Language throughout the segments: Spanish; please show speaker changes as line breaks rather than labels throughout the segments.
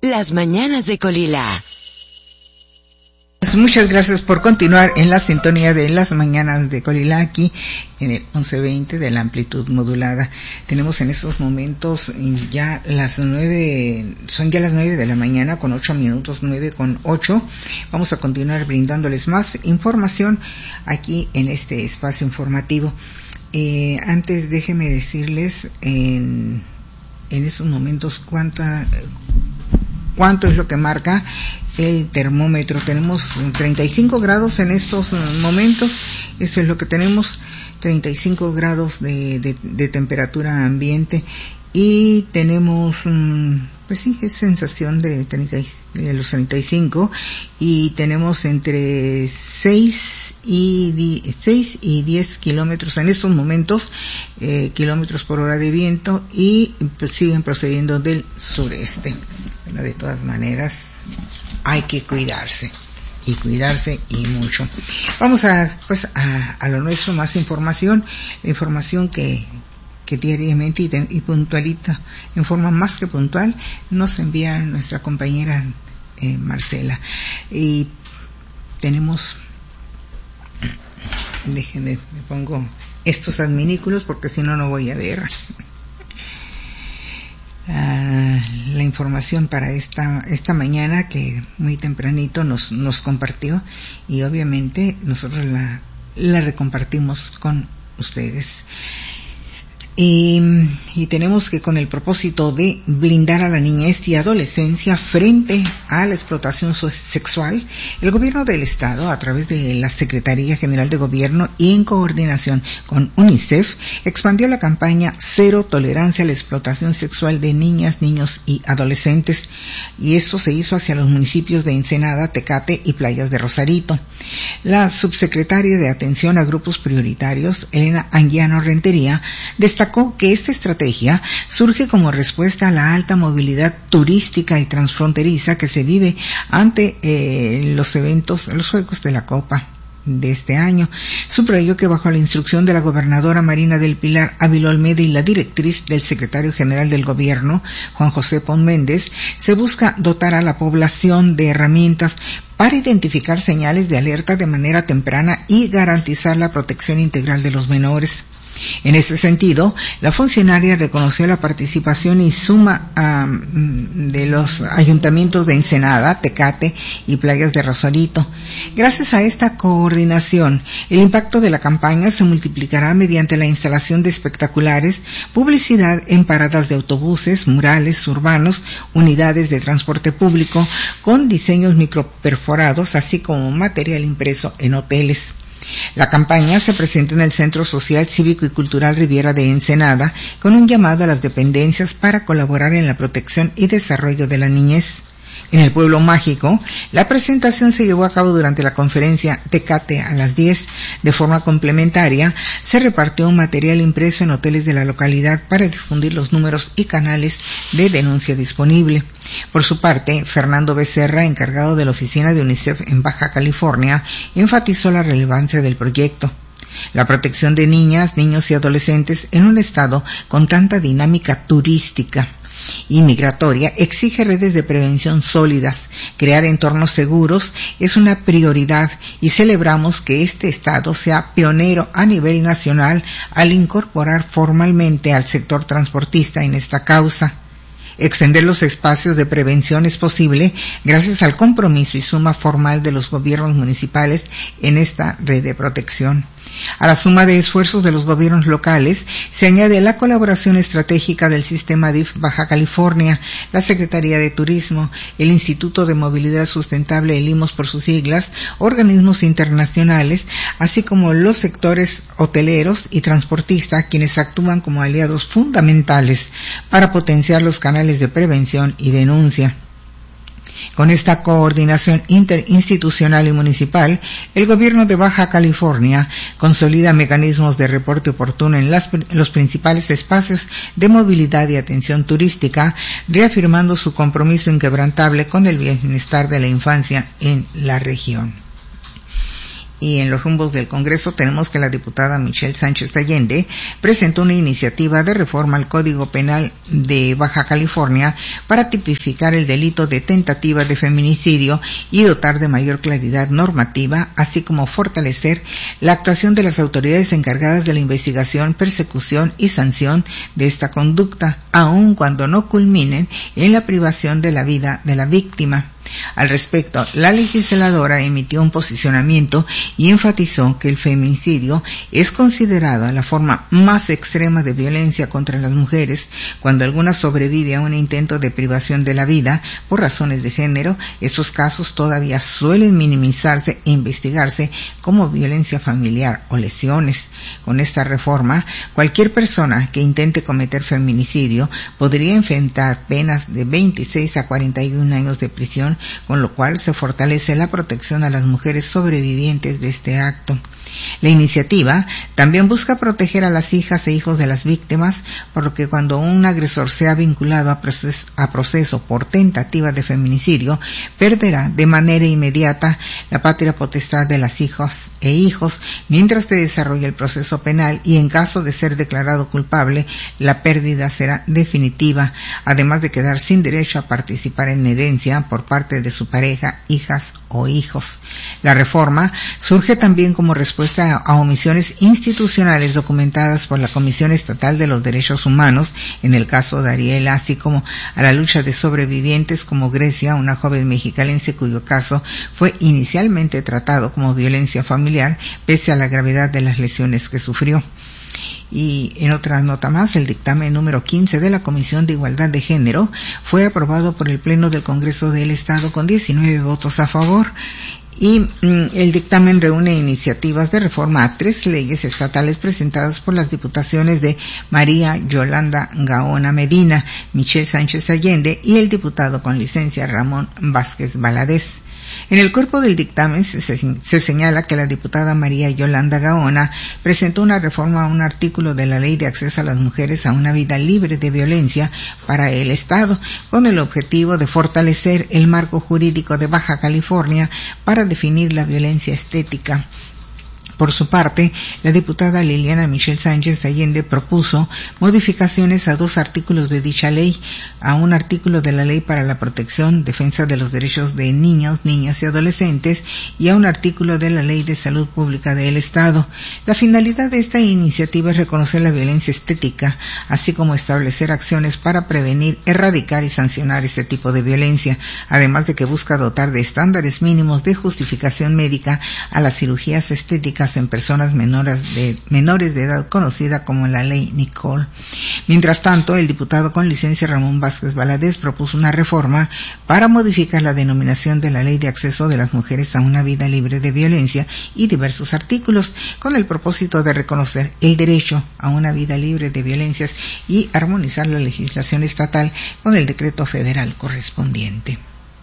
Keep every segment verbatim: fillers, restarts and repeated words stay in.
Las mañanas de Colila.
Muchas gracias por continuar en la sintonía de Las mañanas de Colila, aquí en el once veinte de la amplitud modulada. Tenemos en estos momentos ya las nueve, son ya las nueve de la mañana con ocho minutos, nueve con ocho. Vamos a continuar brindándoles más información aquí en este espacio informativo. Eh, antes déjenme decirles en, en estos momentos cuánta, cuánto es lo que marca el termómetro. Tenemos treinta y cinco grados en estos momentos, eso es lo que tenemos, treinta y cinco grados de, de, de temperatura ambiente, y tenemos, pues sí, es sensación de, treinta, de los treinta y cinco, y tenemos entre seis y diez kilómetros en estos momentos, eh, kilómetros por hora de viento, y pues siguen procediendo del sureste. Bueno, de todas maneras, hay que cuidarse, y cuidarse y mucho. Vamos a, pues, a, a lo nuestro, más información, información que, que diariamente y, de, y puntualita, en forma más que puntual, nos envía nuestra compañera eh, Marcela. Y tenemos, déjenme, me pongo estos adminículos porque si no, no voy a ver. Uh, la información para esta esta mañana que muy tempranito nos nos compartió, y obviamente nosotros la la recompartimos con ustedes. Y, y tenemos que, con el propósito de blindar a la niñez y adolescencia frente a la explotación sexual, el gobierno del estado, a través de la Secretaría General de Gobierno y en coordinación con UNICEF, expandió la campaña Cero Tolerancia a la Explotación Sexual de Niñas, Niños y Adolescentes, y esto se hizo hacia los municipios de Ensenada, Tecate y Playas de Rosarito. La subsecretaria de Atención a Grupos Prioritarios, Elena Anguiano Rentería, destacó que esta estrategia surge como respuesta a la alta movilidad turística y transfronteriza que se vive ante eh, los eventos, los Juegos de la Copa de este año. Subrayó que bajo la instrucción de la gobernadora Marina del Pilar Ávila Olmeda y la directriz del secretario general del gobierno, Juan José Pon Méndez, se busca dotar a la población de herramientas para identificar señales de alerta de manera temprana y garantizar la protección integral de los menores. En ese sentido, la funcionaria reconoció la participación y suma um, de los ayuntamientos de Ensenada, Tecate y Playas de Rosarito. Gracias a esta coordinación, el impacto de la campaña se multiplicará mediante la instalación de espectaculares, publicidad en paradas de autobuses, murales urbanos, unidades de transporte público con diseños microperforados, así como material impreso en hoteles. La campaña se presenta en el Centro Social, Cívico y Cultural Riviera de Ensenada, con un llamado a las dependencias para colaborar en la protección y desarrollo de la niñez. En el Pueblo Mágico, la presentación se llevó a cabo durante la conferencia Tecate a las diez. De forma complementaria, se repartió un material impreso en hoteles de la localidad para difundir los números y canales de denuncia disponible. Por su parte, Fernando Becerra, encargado de la oficina de UNICEF en Baja California, enfatizó la relevancia del proyecto. La protección de niñas, niños y adolescentes en un estado con tanta dinámica turística y migratoria exige redes de prevención sólidas. Crear entornos seguros es una prioridad y celebramos que este estado sea pionero a nivel nacional al incorporar formalmente al sector transportista en esta causa. Extender los espacios de prevención es posible gracias al compromiso y suma formal de los gobiernos municipales en esta red de protección. A la suma de esfuerzos de los gobiernos locales se añade la colaboración estratégica del Sistema D I F Baja California, la Secretaría de Turismo, el Instituto de Movilidad Sustentable, el I M O S por sus siglas, organismos internacionales, así como los sectores hoteleros y transportistas, quienes actúan como aliados fundamentales para potenciar los canales de prevención y denuncia. Con esta coordinación interinstitucional y municipal, el gobierno de Baja California consolida mecanismos de reporte oportuno en, las, en los principales espacios de movilidad y atención turística, reafirmando su compromiso inquebrantable con el bienestar de la infancia en la región. Y en los rumbos del Congreso tenemos que la diputada Michelle Sánchez Allende presentó una iniciativa de reforma al Código Penal de Baja California para tipificar el delito de tentativa de feminicidio y dotar de mayor claridad normativa, así como fortalecer la actuación de las autoridades encargadas de la investigación, persecución y sanción de esta conducta, aun cuando no culminen en la privación de la vida de la víctima. Al respecto, la legisladora emitió un posicionamiento y enfatizó que el feminicidio es considerado la forma más extrema de violencia contra las mujeres. Cuando alguna sobrevive a un intento de privación de la vida por razones de género, estos casos todavía suelen minimizarse e investigarse como violencia familiar o lesiones. Con esta reforma, cualquier persona que intente cometer feminicidio podría enfrentar penas de veintiséis a cuarenta y un años de prisión, con lo cual se fortalece la protección a las mujeres sobrevivientes de este acto. La iniciativa también busca proteger a las hijas e hijos de las víctimas, por lo que cuando un agresor sea vinculado a proceso, a proceso por tentativa de feminicidio, perderá de manera inmediata la patria potestad de las hijas e hijos mientras se desarrolla el proceso penal, y en caso de ser declarado culpable, la pérdida será definitiva, además de quedar sin derecho a participar en herencia por parte de su pareja, hijas o hijos. La reforma surge también como respuesta a omisiones institucionales documentadas por la Comisión Estatal de los Derechos Humanos en el caso de Ariela, así como a la lucha de sobrevivientes como Grecia, una joven mexicalense cuyo caso fue inicialmente tratado como violencia familiar pese a la gravedad de las lesiones que sufrió. Y en otra nota más, el dictamen número quince de la Comisión de Igualdad de Género fue aprobado por el Pleno del Congreso del Estado con diecinueve votos a favor. Y mm, el dictamen reúne iniciativas de reforma a tres leyes estatales presentadas por las diputaciones de María Yolanda Gaona Medina, Michelle Sánchez Allende y el diputado con licencia Ramón Vázquez Valadez. En el cuerpo del dictamen se, se, se señala que la diputada María Yolanda Gaona presentó una reforma a un artículo de la Ley de Acceso a las Mujeres a una Vida Libre de Violencia para el Estado, con el objetivo de fortalecer el marco jurídico de Baja California para definir la violencia estética. Por su parte, la diputada Liliana Michelle Sánchez Allende propuso modificaciones a dos artículos de dicha ley, a un artículo de la Ley para la Protección, Defensa de los Derechos de Niños, Niñas y Adolescentes y a un artículo de la Ley de Salud Pública del Estado. La finalidad de esta iniciativa es reconocer la violencia estética, así como establecer acciones para prevenir, erradicar y sancionar este tipo de violencia, además de que busca dotar de estándares mínimos de justificación médica a las cirugías estéticas en personas menores de, menores de edad, conocida como la Ley Nicole. Mientras tanto, el diputado con licencia Ramón Vázquez Valadez propuso una reforma para modificar la denominación de la Ley de Acceso de las Mujeres a una Vida Libre de Violencia y diversos artículos, con el propósito de reconocer el derecho a una vida libre de violencias y armonizar la legislación estatal con el decreto federal correspondiente.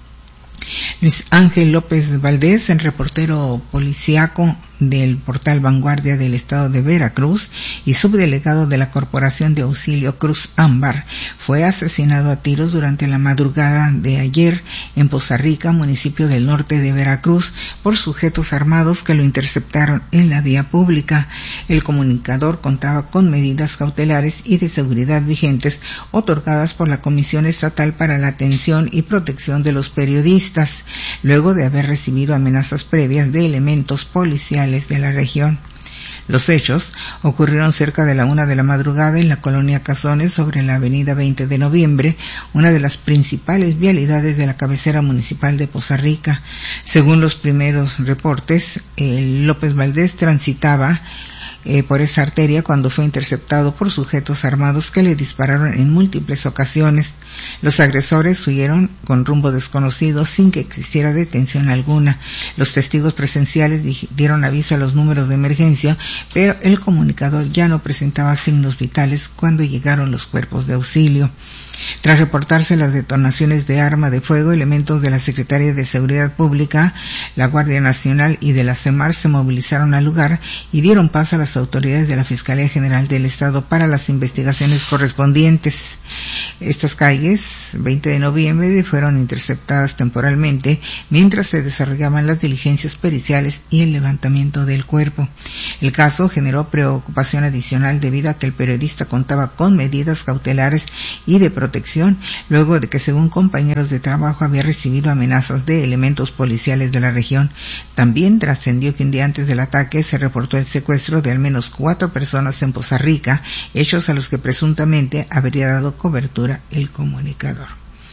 Luis Ángel López Valdés, el reportero policíaco del portal Vanguardia del estado de Veracruz y subdelegado de la Corporación de Auxilio Cruz Ámbar, fue asesinado a tiros durante la madrugada de ayer en Poza Rica, municipio del norte de Veracruz, por sujetos armados que lo interceptaron en la vía pública. El comunicador contaba con medidas cautelares y de seguridad vigentes otorgadas por la Comisión Estatal para la Atención y Protección de los Periodistas, luego de haber recibido amenazas previas de elementos policiales de la región. Los hechos ocurrieron cerca de la una de la madrugada en la colonia Cazones, sobre la avenida veinte de noviembre, una de las principales vialidades de la cabecera municipal de Poza Rica. Según los primeros reportes, eh, López Valdés transitaba Eh, por esa arteria cuando fue interceptado por sujetos armados que le dispararon en múltiples ocasiones. Los agresores huyeron con rumbo desconocido sin que existiera detención alguna. Los testigos presenciales dieron aviso a los números de emergencia, pero el comunicador ya no presentaba signos vitales cuando llegaron los cuerpos de auxilio. Tras reportarse las detonaciones de arma de fuego, elementos de la Secretaría de Seguridad Pública, la Guardia Nacional y de la CEMAR se movilizaron al lugar y dieron paso a las autoridades de la Fiscalía General del Estado para las investigaciones correspondientes. Estas calles, veinte de noviembre, fueron interceptadas temporalmente mientras se desarrollaban las diligencias periciales y el levantamiento del cuerpo. El caso generó preocupación adicional debido a que el periodista contaba con medidas cautelares y de protección, luego de que, según compañeros de trabajo, había recibido amenazas de elementos policiales de la región. También trascendió que un día antes del ataque se reportó el secuestro de al menos cuatro personas en Poza Rica, hechos a los que presuntamente habría dado cobertura el comunicador.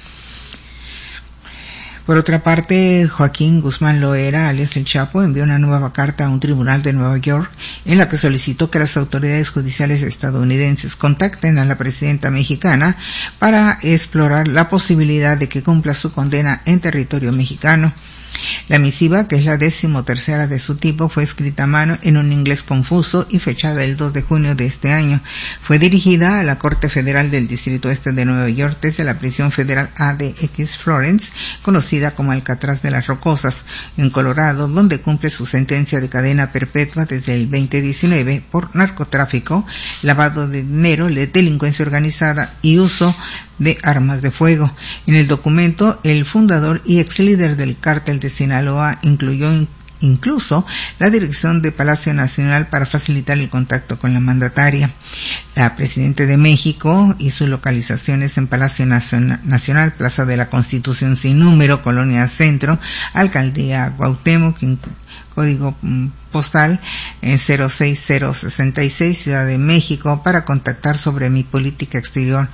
Por otra parte, Joaquín Guzmán Loera, alias El Chapo, envió una nueva carta a un tribunal de Nueva York en la que solicitó que las autoridades judiciales estadounidenses contacten a la presidenta mexicana para explorar la posibilidad de que cumpla su condena en territorio mexicano. La misiva, que es la decimotercera de su tipo, fue escrita a mano en un inglés confuso y fechada el dos de junio de este año. Fue dirigida a la Corte Federal del Distrito Este de Nueva York desde la prisión federal A D X Florence, conocida como Alcatraz de las Rocosas, en Colorado, donde cumple su sentencia de cadena perpetua desde el veinte diecinueve por narcotráfico, lavado de dinero, delincuencia organizada y uso de armas de fuego. En el documento, el fundador y ex líder del cártel de Sinaloa incluyó in- incluso la dirección de Palacio Nacional para facilitar el contacto con la mandataria. La presidenta de México y sus localizaciones en Palacio Nacional, Plaza de la Constitución sin número, Colonia Centro, Alcaldía Cuauhtémoc, código postal en cero seis cero sesenta y seis, Ciudad de México, para contactar sobre mi política exterior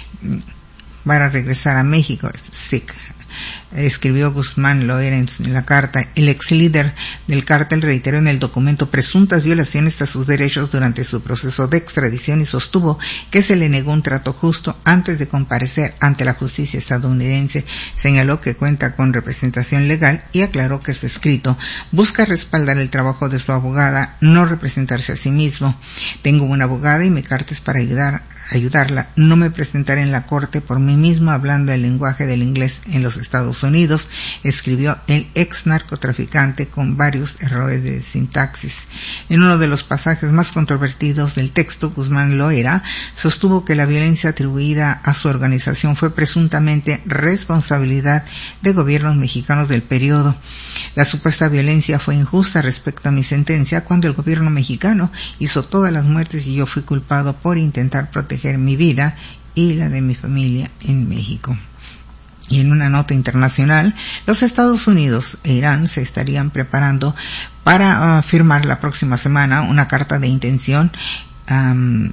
para regresar a México. S I C. Escribió Guzmán Loera en la carta. El ex líder del cártel reiteró en el documento presuntas violaciones a sus derechos durante su proceso de extradición y sostuvo que se le negó un trato justo antes de comparecer ante la justicia estadounidense. Señaló que cuenta con representación legal y aclaró que su escrito busca respaldar el trabajo de su abogada, no representarse a sí mismo. Tengo una abogada y mi carta es para ayudar ayudarla. No me presentaré en la corte por mí mismo hablando el lenguaje del inglés en los Estados Unidos, escribió el ex narcotraficante con varios errores de sintaxis. En uno de los pasajes más controvertidos del texto, Guzmán Loera sostuvo que la violencia atribuida a su organización fue presuntamente responsabilidad de gobiernos mexicanos del periodo. La supuesta violencia fue injusta respecto a mi sentencia cuando el gobierno mexicano hizo todas las muertes y yo fui culpado por intentar proteger mi vida y la de mi familia en México. Y en una nota internacional, los Estados Unidos e Irán se estarían preparando para uh, firmar la próxima semana una carta de intención um,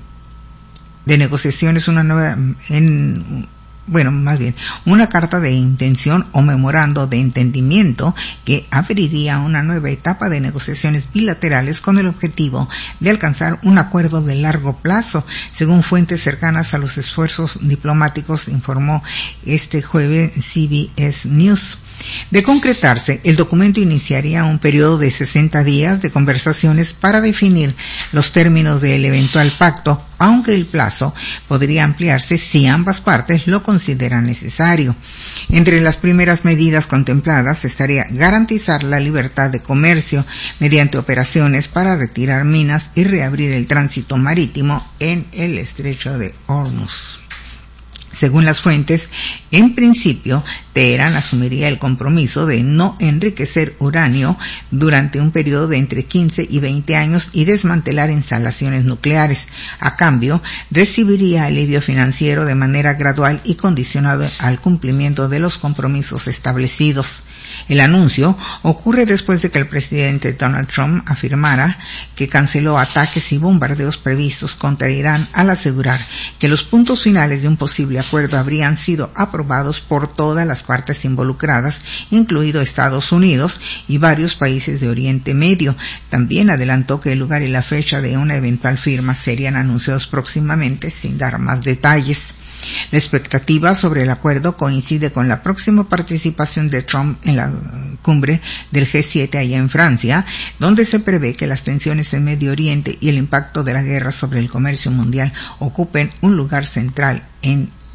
de negociaciones, una nueva en bueno, más bien, una carta de intención o memorando de entendimiento que abriría una nueva etapa de negociaciones bilaterales con el objetivo de alcanzar un acuerdo de largo plazo, según fuentes cercanas a los esfuerzos diplomáticos, informó este jueves C B S News. De concretarse, el documento iniciaría un periodo de sesenta días de conversaciones para definir los términos del eventual pacto, aunque el plazo podría ampliarse si ambas partes lo consideran necesario. Entre las primeras medidas contempladas estaría garantizar la libertad de comercio mediante operaciones para retirar minas y reabrir el tránsito marítimo en el estrecho de Hormuz. Según las fuentes, en principio, Teherán asumiría el compromiso de no enriquecer uranio durante un periodo de entre quince y veinte años y desmantelar instalaciones nucleares. A cambio, recibiría alivio financiero de manera gradual y condicionado al cumplimiento de los compromisos establecidos. El anuncio ocurre después de que el presidente Donald Trump afirmara que canceló ataques y bombardeos previstos contra Irán al asegurar que los puntos finales de un posible acuerdo habrían sido aprobados por todas las partes involucradas, incluido Estados Unidos y varios países de Oriente Medio. También adelantó que el lugar y la fecha de una eventual firma serían anunciados próximamente, sin dar más detalles. La expectativa sobre el acuerdo coincide con la próxima participación de Trump en la cumbre del G siete allá en Francia, donde se prevé que las tensiones en Medio Oriente y el impacto de la guerra sobre el comercio mundial ocupen un lugar central en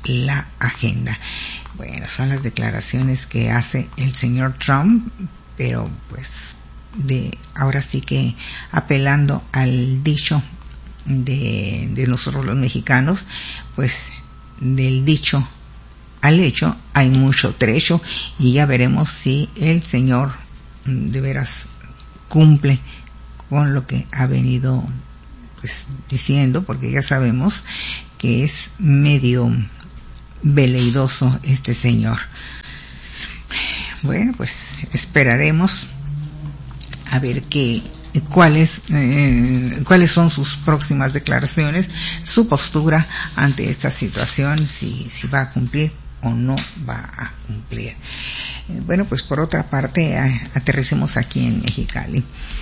la agenda. Bueno, son las declaraciones que hace el señor Trump, pero pues de ahora sí que apelando al dicho de, de nosotros los mexicanos, pues del dicho al hecho hay mucho trecho, y ya veremos si el señor de veras cumple con lo que ha venido pues diciendo, porque ya sabemos que es medio veleidoso este señor. Bueno, pues esperaremos a ver qué cuáles eh, cuáles son sus próximas declaraciones, su postura ante esta situación, si si va a cumplir o no va a cumplir. Eh, bueno, pues por otra parte, a, aterricemos aquí en Mexicali.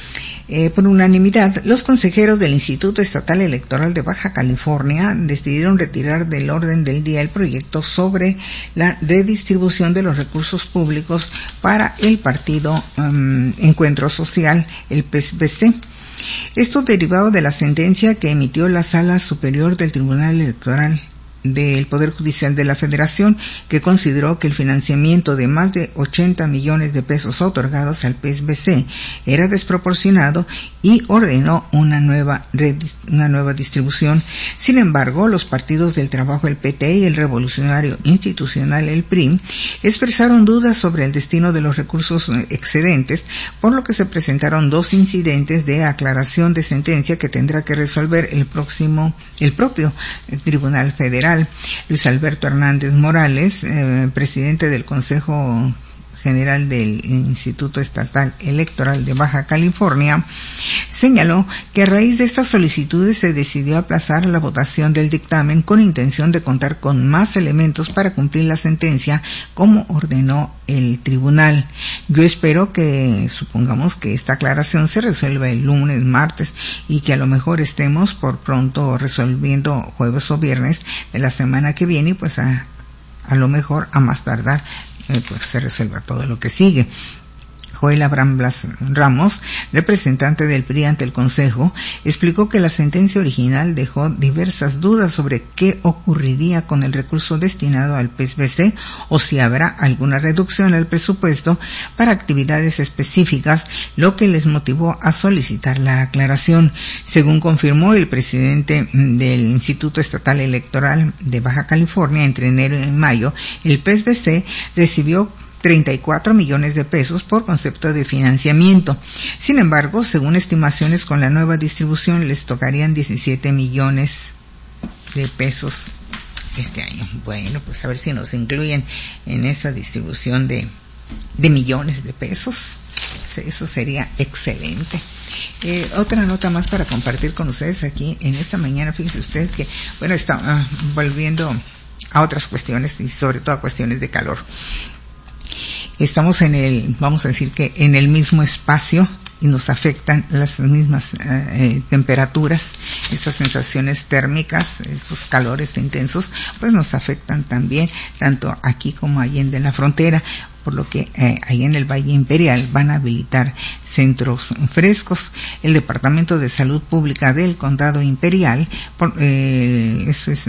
Eh, por unanimidad, los consejeros del Instituto Estatal Electoral de Baja California decidieron retirar del orden del día el proyecto sobre la redistribución de los recursos públicos para el partido um, Encuentro Social, el P S B C. Esto derivado de la sentencia que emitió la Sala Superior del Tribunal Electoral del Poder Judicial de la Federación, que consideró que el financiamiento de más de ochenta millones de pesos otorgados al P S B C era desproporcionado y ordenó una nueva una nueva distribución. Sin embargo, los partidos del Trabajo, el P T, y el Revolucionario Institucional, el P R I, expresaron dudas sobre el destino de los recursos excedentes, por lo que se presentaron dos incidentes de aclaración de sentencia que tendrá que resolver el próximo el propio Tribunal Federal. Luis Alberto Hernández Morales, eh, presidente del Consejo General del Instituto Estatal Electoral de Baja California, señaló que a raíz de estas solicitudes se decidió aplazar la votación del dictamen con intención de contar con más elementos para cumplir la sentencia como ordenó el tribunal. Yo espero que, supongamos que esta aclaración se resuelva el lunes, martes, y que a lo mejor estemos por pronto resolviendo jueves o viernes de la semana que viene, y pues a, a lo mejor a más tardar Eh, pues se resuelva todo lo que sigue. Joel Abraham Blas Ramos, representante del P R I ante el Consejo, explicó que la sentencia original dejó diversas dudas sobre qué ocurriría con el recurso destinado al P S B C o si habrá alguna reducción al presupuesto para actividades específicas, lo que les motivó a solicitar la aclaración. Según confirmó el presidente del Instituto Estatal Electoral de Baja California, entre enero y mayo, el P S B C recibió treinta y cuatro millones de pesos por concepto de financiamiento. Sin embargo, según estimaciones, con la nueva distribución les tocarían diecisiete millones de pesos este año. Bueno, pues a ver si nos incluyen en esa distribución de, de millones de pesos. Eso sería excelente. Eh, otra nota más para compartir con ustedes aquí en esta mañana. Fíjense usted que, bueno, está uh, volviendo a otras cuestiones y sobre todo a cuestiones de calor. Estamos en el, vamos a decir que en el mismo espacio y nos afectan las mismas eh, temperaturas, estas sensaciones térmicas, estos calores intensos, pues nos afectan también tanto aquí como allende en la frontera, por lo que eh, ahí en el Valle Imperial van a habilitar centros frescos. El Departamento de Salud Pública del Condado Imperial, por, eh, eso es,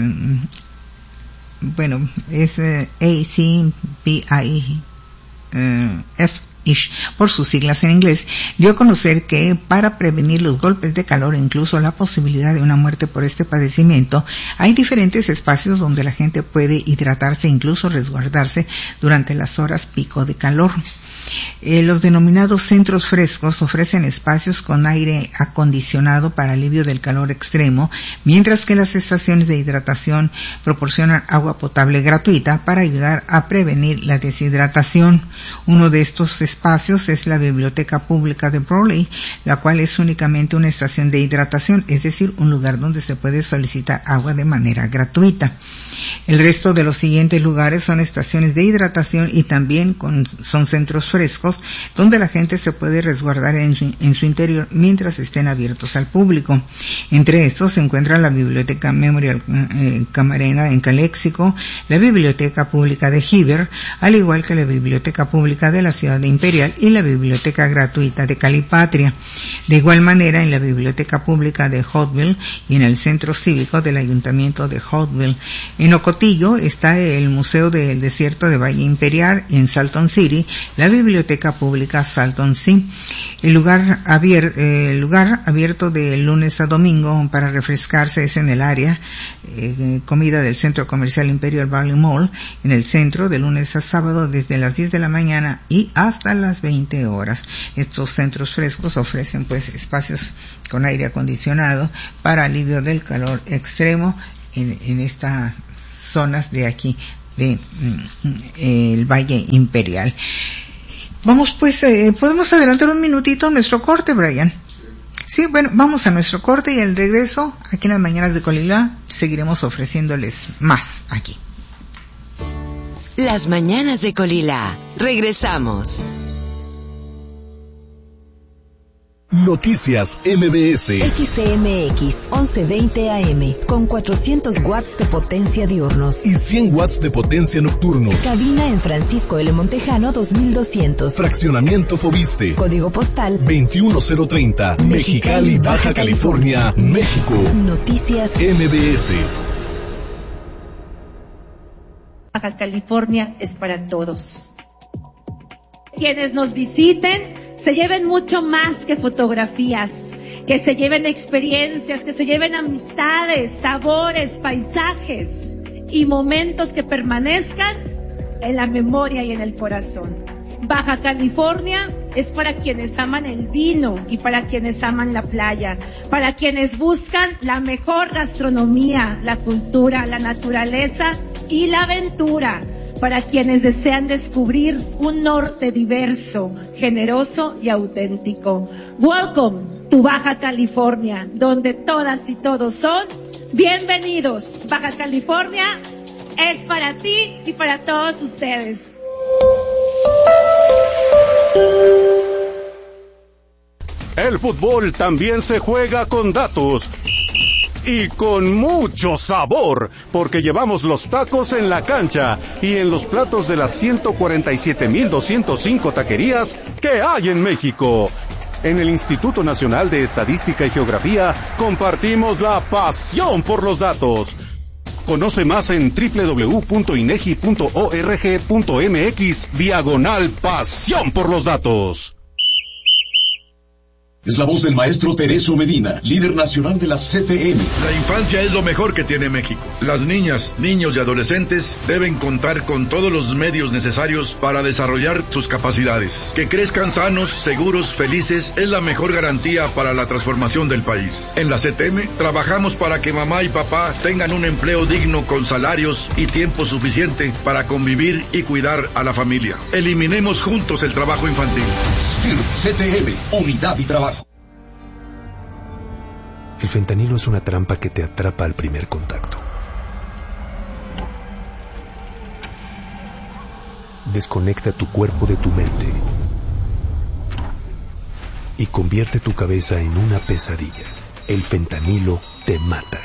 bueno, es eh, A C P I Uh, F I S H por sus siglas en inglés, dio a conocer que para prevenir los golpes de calor e incluso la posibilidad de una muerte por este padecimiento, hay diferentes espacios donde la gente puede hidratarse e incluso resguardarse durante las horas pico de calor. Eh, los denominados centros frescos ofrecen espacios con aire acondicionado para alivio del calor extremo, mientras que las estaciones de hidratación proporcionan agua potable gratuita para ayudar a prevenir la deshidratación. Uno de estos espacios es la Biblioteca Pública de Brawley, la cual es únicamente una estación de hidratación, es decir, un lugar donde se puede solicitar agua de manera gratuita. El resto de los siguientes lugares son estaciones de hidratación y también con, son centros frescos donde la gente se puede resguardar en su, en su interior mientras estén abiertos al público. Entre estos se encuentra la Biblioteca Memorial eh, Camarena en Calexico, la Biblioteca Pública de Heber, al igual que la Biblioteca Pública de la Ciudad de Imperial y la Biblioteca Gratuita de Calipatria. De igual manera, en la Biblioteca Pública de Hotville y en el Centro Cívico del Ayuntamiento de Hotville. En Ocotillo está el Museo del Desierto de Valle Imperial, y en Salton City la Biblioteca Pública Salton Sea. El lugar, abier, eh, el lugar abierto de lunes a domingo para refrescarse es en el área eh, comida del Centro Comercial Imperial Valley Mall, en el centro, de lunes a sábado desde las diez de la mañana y hasta las veinte horas. Estos centros frescos ofrecen pues espacios con aire acondicionado para alivio del calor extremo en, en estas zonas de aquí, de mm, el Valle Imperial. Vamos pues, eh, podemos adelantar un minutito nuestro corte, Brian. Sí, bueno, vamos a nuestro corte y al regreso, aquí en las mañanas de Colila, seguiremos ofreciéndoles más aquí.
Las mañanas de Colila. Regresamos.
Noticias M B S.
X C M X once veinte A M con cuatrocientos watts de potencia diurnos
y cien watts de potencia nocturnos.
Cabina en Francisco L. Montejano dos mil doscientos.
Fraccionamiento Fobiste.
Código postal
veintiuno cero treinta. Mexicali, Baja California, México.
Noticias
M B S.
Baja California es para todos. Quienes nos visiten se lleven mucho más que fotografías, que se lleven experiencias, que se lleven amistades, sabores, paisajes y momentos que permanezcan en la memoria y en el corazón. Baja California es para quienes aman el vino y para quienes aman la playa, para quienes buscan la mejor gastronomía, la cultura, la naturaleza y la aventura, para quienes desean descubrir un norte diverso, generoso y auténtico. Welcome to Baja California, donde todas y todos son bienvenidos. Baja California es para ti y para todos ustedes.
El fútbol también se juega con datos. Y con mucho sabor, porque llevamos los tacos en la cancha y en los platos de las ciento cuarenta y siete mil doscientas cinco taquerías que hay en México. En el Instituto Nacional de Estadística y Geografía compartimos la pasión por los datos. Conoce más en doble u doble u doble u punto inegi punto org punto mx diagonal pasión por los datos.
Es la voz del maestro Tereso Medina, líder nacional de la C T M.
La infancia es lo mejor que tiene México. Las niñas, niños y adolescentes deben contar con todos los medios necesarios para desarrollar sus capacidades. Que crezcan sanos, seguros, felices es la mejor garantía para la transformación del país. En la C T M trabajamos para que mamá y papá tengan un empleo digno con salarios y tiempo suficiente para convivir y cuidar a la familia. Eliminemos juntos el trabajo infantil.
S T I R C T M, unidad y trabajo.
El fentanilo es una trampa que te atrapa al primer contacto. Desconecta tu cuerpo de tu mente y convierte tu cabeza en una pesadilla. El fentanilo te mata.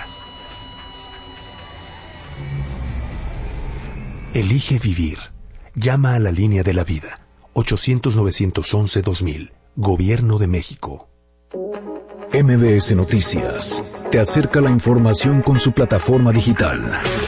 Elige vivir. Llama a la línea de la vida. ochocientos, novecientos once, dos mil. Gobierno de México.
M B S Noticias te acerca la información con su plataforma digital.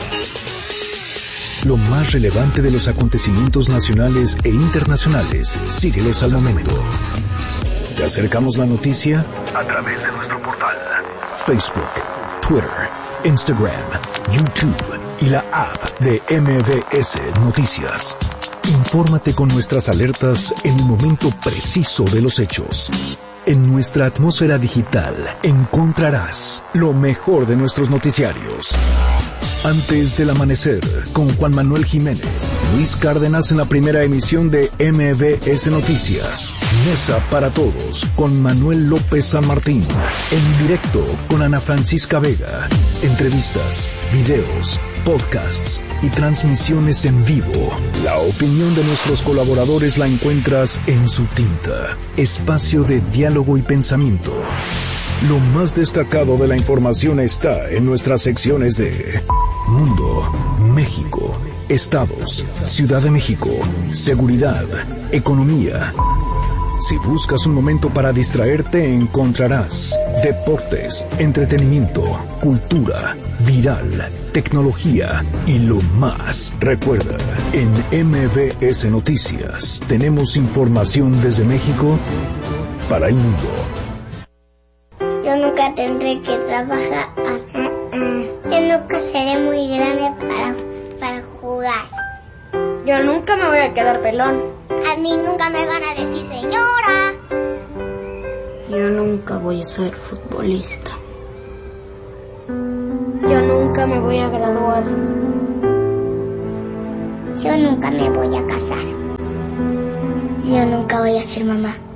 Lo más relevante de los acontecimientos nacionales e internacionales. Síguelos al momento. Te acercamos la noticia
A través de nuestro portal
Facebook, Twitter, Instagram, YouTube y la app de M B S Noticias. Infórmate con nuestras alertas en el momento preciso de los hechos. En nuestra atmósfera digital encontrarás lo mejor de nuestros noticiarios. Antes del amanecer, con Juan Manuel Jiménez, Luis Cárdenas en la primera emisión de M B S Noticias. Mesa para todos, con Manuel López San Martín. En directo, con Ana Francisca Vega. Entrevistas, videos, podcasts y transmisiones en vivo. La opinión de nuestros colaboradores la encuentras en Su Tinta, espacio de diálogo y pensamiento. Lo más destacado de la información está en nuestras secciones de Mundo, México, Estados, Ciudad de México, Seguridad, Economía. Si buscas un momento para distraerte, encontrarás deportes, entretenimiento, cultura, viral, tecnología y lo más. Recuerda, en M V S Noticias tenemos información desde México para el mundo.
Yo nunca tendré que trabajar. Yo nunca seré muy grande para, para jugar.
Yo nunca me voy a quedar pelón.
A mí nunca me van a decir señora.
Yo nunca voy a ser futbolista.
Yo nunca me voy a graduar.
Yo nunca me voy a casar. Yo nunca voy a ser mamá.